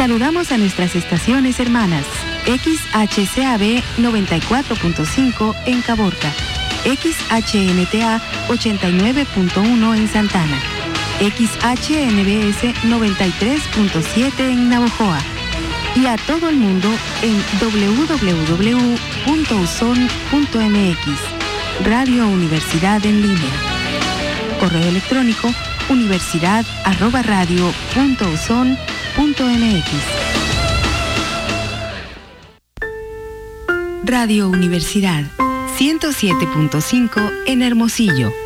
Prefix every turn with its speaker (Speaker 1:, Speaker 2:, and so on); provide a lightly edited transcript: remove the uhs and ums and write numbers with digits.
Speaker 1: Saludamos a nuestras estaciones hermanas. XHCAB 94.5 en Caborca, XHNTA 89.1 en Santana, XHNBS 93.7 en Navojoa y a todo el mundo en www.uson.mx. Radio Universidad en línea. Correo electrónico universidad@radio.uson.mx. Radio Universidad 107.5 en Hermosillo,